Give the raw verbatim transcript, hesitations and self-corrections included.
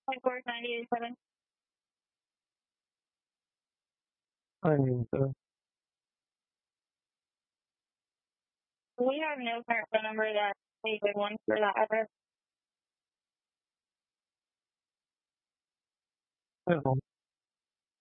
Point four ninety eight seven. And uh, We have no current phone number that a good one for that address. you know,